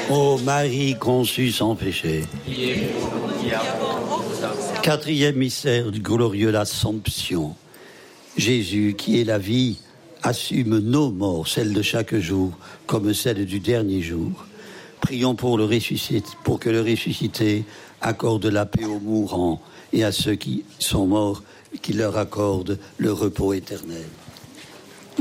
Ô Marie conçue sans péché. Quatrième mystère du glorieux l'Assomption. Jésus, qui est la vie, assume nos morts, celles de chaque jour, comme celles du dernier jour. Prions pour que le ressuscité accorde la paix aux mourants et à ceux qui sont morts, qu'il leur accorde le repos éternel.